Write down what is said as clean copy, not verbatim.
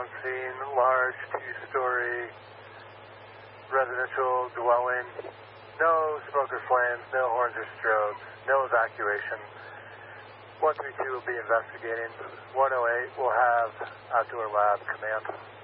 on scene, large two-story residential dwelling. No smoke or flames, no horns or strobes, no evacuation. 132 will be investigating. 108 will have outdoor lab command.